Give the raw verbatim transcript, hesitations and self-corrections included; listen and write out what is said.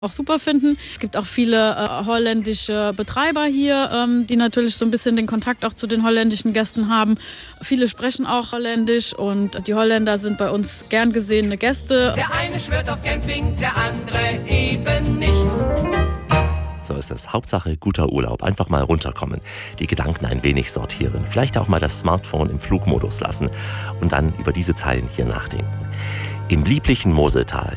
auch super finden. Es gibt auch viele äh, holländische Betreiber hier, ähm, die natürlich so ein bisschen den Kontakt auch zu den holländischen Gästen haben. Viele sprechen auch Holländisch und die Holländer sind bei uns gern gesehene Gäste. Der eine schwört auf Camping, der andere eben nicht. So ist es. Hauptsache guter Urlaub. Einfach mal runterkommen. Die Gedanken ein wenig sortieren. Vielleicht auch mal das Smartphone im Flugmodus lassen und dann über diese Zeilen hier nachdenken. Im lieblichen Moseltal